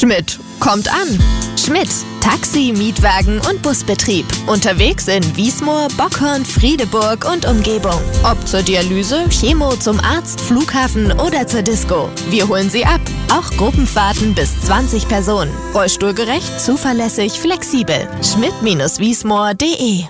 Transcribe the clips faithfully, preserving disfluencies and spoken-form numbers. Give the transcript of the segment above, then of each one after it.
Schmidt kommt an. Schmidt, Taxi, Mietwagen und Busbetrieb. Unterwegs in Wiesmoor, Bockhorn, Friedeburg und Umgebung. Ob zur Dialyse, Chemo, zum Arzt, Flughafen oder zur Disco. Wir holen Sie ab. Auch Gruppenfahrten bis zwanzig Personen. Rollstuhlgerecht, zuverlässig, flexibel. schmidt wiesmoor punkt de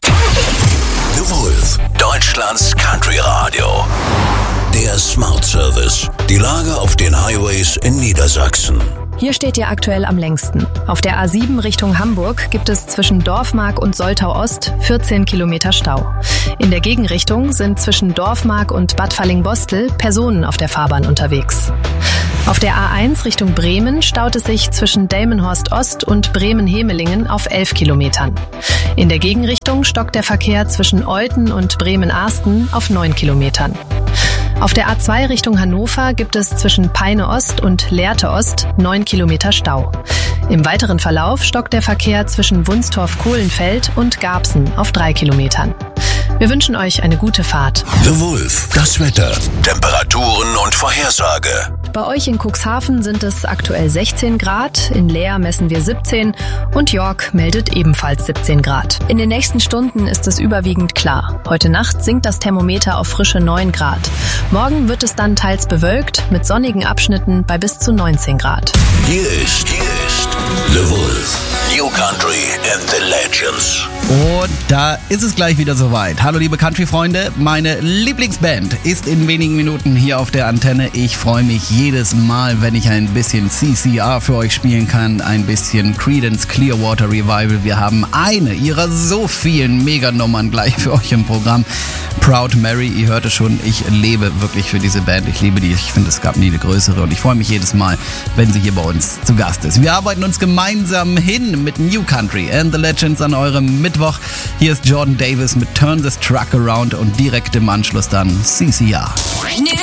The Wolf, Deutschlands Country Radio. Der Smart Service. Die Lage auf den Highways in Niedersachsen. Hier steht ihr aktuell am längsten. Auf der A sieben Richtung Hamburg gibt es zwischen Dorfmark und Soltau Ost vierzehn Kilometer Stau. In der Gegenrichtung sind zwischen Dorfmark und Bad Fallingbostel Personen auf der Fahrbahn unterwegs. Auf der A eins Richtung Bremen staut es sich zwischen Delmenhorst Ost und Bremen-Hemelingen auf elf Kilometern. In der Gegenrichtung stockt der Verkehr zwischen Olten und Bremen-Arsten auf neun Kilometern. Auf der A zwei Richtung Hannover gibt es zwischen Peine Ost und Lehrte Ost neun Kilometer Stau. Im weiteren Verlauf stockt der Verkehr zwischen Wunstorf-Kohlenfeld und Garbsen auf drei Kilometern. Wir wünschen euch eine gute Fahrt. The Wolf, das Wetter, Temperaturen und Vorhersage. Bei euch in Cuxhaven sind es aktuell sechzehn Grad, in Leer messen wir siebzehn und York meldet ebenfalls siebzehn Grad. In den nächsten Stunden ist es überwiegend klar. Heute Nacht sinkt das Thermometer auf frische neun Grad. Morgen wird es dann teils bewölkt mit sonnigen Abschnitten bei bis zu neunzehn Grad. Hier ist, hier ist The Wolf, New Country and the Legends. Und da ist es gleich wieder soweit. Hallo liebe Country-Freunde, meine Lieblingsband ist in wenigen Minuten hier auf der Antenne. Ich freue mich jedes Mal, wenn ich ein bisschen C C R für euch spielen kann, ein bisschen Creedence Clearwater Revival. Wir haben eine ihrer so vielen Meganummern gleich für euch im Programm. Proud Mary, ihr hört es schon, ich lebe wirklich für diese Band. Ich liebe die, ich finde, es gab nie eine größere und ich freue mich jedes Mal, wenn sie hier bei uns zu Gast ist. Wir arbeiten uns gemeinsam hin mit New Country and the Legends an eurem Mittwoch. Hier ist Jordan Davis mit Turn This Truck Around und direkt im Anschluss dann C C R. New